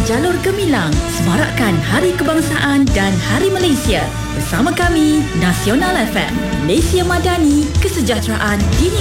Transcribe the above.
Jalur Gemilang, semarakkan Hari Kebangsaan dan Hari Malaysia. Bersama kami, Nasional FM, Malaysia Madani, kesejahteraan dini